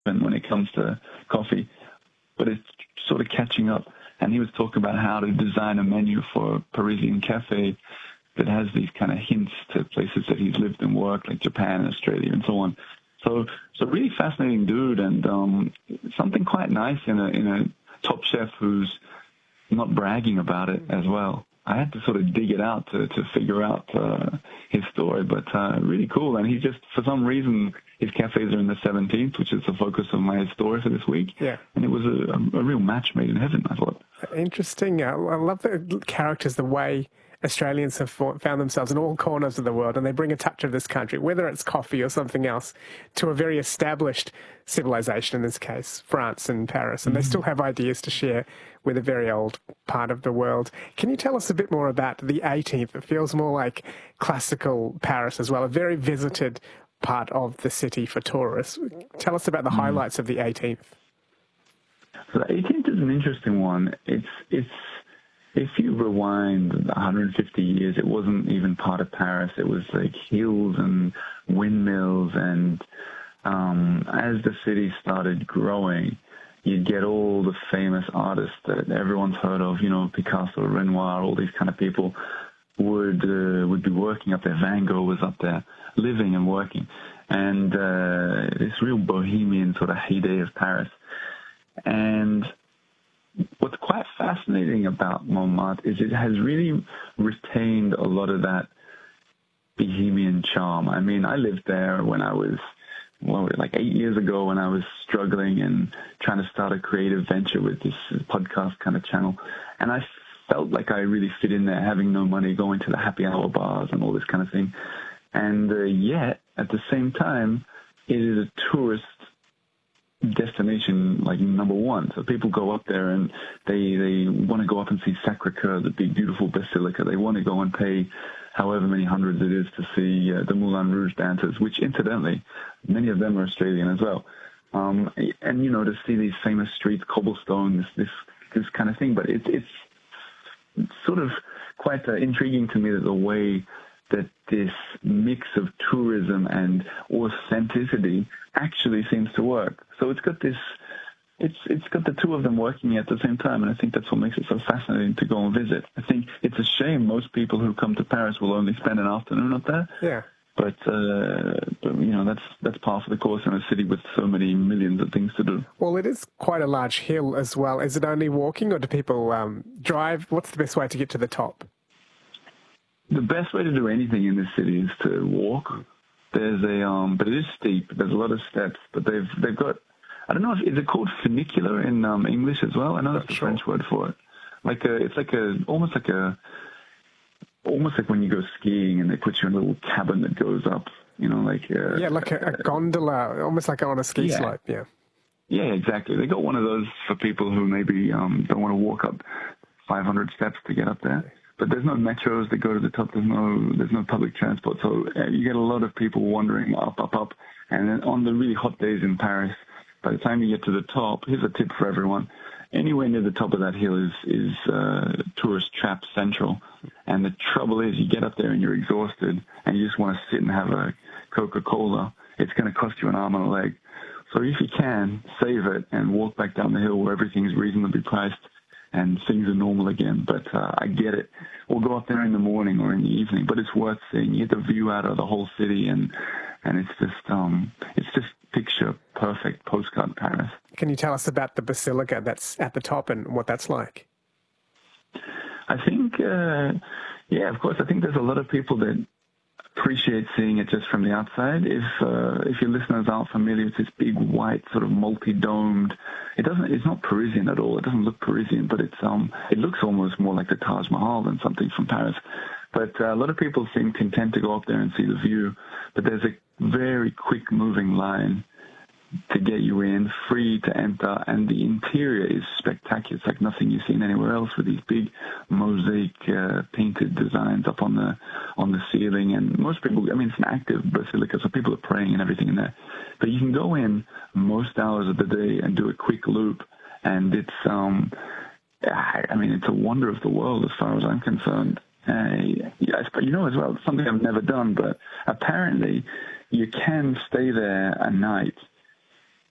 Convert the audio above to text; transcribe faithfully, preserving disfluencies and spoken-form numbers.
when it comes to coffee, but it's sort of catching up. And he was talking about how to design a menu for a Parisian cafe that has these kind of hints to places that he's lived and worked, like Japan and Australia and so on. So, so really fascinating dude, and um, something quite nice in a in a top chef who's not bragging about it as well. I had to sort of dig it out to, to figure out uh, his story, but uh, really cool. And he just, for some reason, his cafes are in the seventeenth, which is the focus of my story for this week. Yeah. And it was a, a real match made in heaven, I thought. Interesting. Uh, I love the characters, the way Australians have found themselves in all corners of the world, and they bring a touch of this country, whether it's coffee or something else, to a very established civilization, in this case, France and Paris. And mm-hmm. they still have ideas to share with a very old part of the world. Can you tell us a bit more about the eighteenth? It feels more like classical Paris as well, a very visited part of the city for tourists. Tell us about the mm-hmm. highlights of the eighteenth. So the eighteenth is an interesting one. It's it's If you rewind one hundred fifty years, it wasn't even part of Paris. It was like hills and windmills. And um, as the city started growing, you'd get all the famous artists that everyone's heard of, you know, Picasso, Renoir, all these kind of people would uh, would be working up there. Van Gogh was up there living and working. And uh, this real bohemian sort of heyday of Paris. And what's quite fascinating about Montmartre is it has really retained a lot of that bohemian charm. I mean, I lived there when I was, well, like eight years ago when I was struggling and trying to start a creative venture with this podcast kind of channel. And I felt like I really fit in there, having no money, going to the happy hour bars and all this kind of thing. And uh, yet, at the same time, it is a tourist destination like number one. So people go up there and they they want to go up and see Sacre-Cœur, the big beautiful basilica. They want to go and pay however many hundreds it is to see uh, the Moulin Rouge dancers, which incidentally many of them are Australian as well. Um, and you know, to see these famous streets, cobblestone, this this, this kind of thing. But it's it's sort of quite uh, intriguing to me that the way that this mix of tourism and authenticity actually seems to work. So it's got this, it's it's got the two of them working at the same time, and I think that's what makes it so fascinating to go and visit. I think it's a shame most people who come to Paris will only spend an afternoon up there. Yeah. But, uh, but you know, that's that's par for the course in a city with so many millions of things to do. Well, it is quite a large hill as well. Is it only walking, or do people um, drive? What's the best way to get to the top? The best way to do anything in this city is to walk. There's a, um, but it is steep. There's a lot of steps, but they've they've got, I don't know, if, is it called funicular in um, English as well? I know that's the sure. French word for it. Like a, it's like a, almost like a, almost like when you go skiing and they put you in a little cabin that goes up, you know, like a, yeah, like a, a gondola, almost like on a ski yeah. slope. Yeah. Yeah, exactly. They got one of those for people who maybe um, don't want to walk up five hundred steps to get up there. But there's no metros that go to the top. There's no there's no public transport. So uh, you get a lot of people wandering up, up, up. And then on the really hot days in Paris, by the time you get to the top, here's a tip for everyone. Anywhere near the top of that hill is, is uh, tourist trap central. And the trouble is you get up there and you're exhausted and you just want to sit and have a Coca-Cola. It's going to cost you an arm and a leg. So if you can, save it and walk back down the hill where everything's reasonably priced and things are normal again. But uh, I get it. We'll go up there in the morning or in the evening, but it's worth seeing. You get the view out of the whole city, and and it's just um it's just picture perfect postcard Paris. Can you tell us about the basilica that's at the top and what that's like? I think, uh, yeah, of course. I think there's a lot of people that appreciate seeing it just from the outside. If uh, if your listeners aren't familiar with this big white sort of multi-domed, it doesn't. It's not Parisian at all. It doesn't look Parisian, but it's um. It looks almost more like the Taj Mahal than something from Paris. But uh, a lot of people seem content to go up there and see the view. But there's a very quick moving line to get you in, free to enter, and the interior is spectacular. It's like nothing you've seen anywhere else, with these big mosaic uh, painted designs up on the on the ceiling. And most people, I mean, it's an active basilica, so people are praying and everything in there. But you can go in most hours of the day and do a quick loop, and it's um, I mean, it's a wonder of the world as far as I'm concerned. Uh, yes, but you know as well, something I've never done, but apparently you can stay there a night